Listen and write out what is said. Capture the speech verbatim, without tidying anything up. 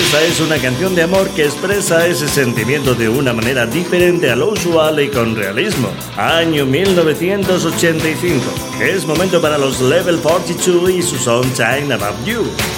Esta es una canción de amor que expresa ese sentimiento de una manera diferente a lo usual y con realismo. Año mil novecientos ochenta y cinco. Es momento para los Level cuarenta y dos y su Sometime About You.